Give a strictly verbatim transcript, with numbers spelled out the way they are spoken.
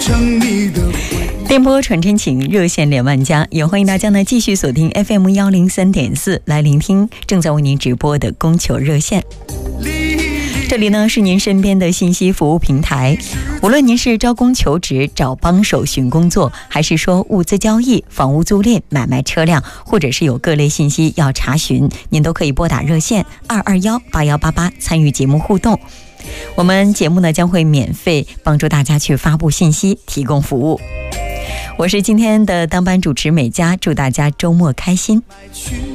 成你的电波传真情，热线连万家，也欢迎大家呢继续锁定 F M 一零三点四来聆听正在为您直播的供求热线。这里呢是您身边的信息服务平台，无论您是招工求职、找帮手寻工作，还是说物资交易、房屋租赁、买卖车辆，或者是有各类信息要查询，您都可以拨打热线二二幺八幺八八参与节目互动。我们节目呢将会免费帮助大家去发布信息，提供服务。我是今天的当班主持美嘉，祝大家周末开心。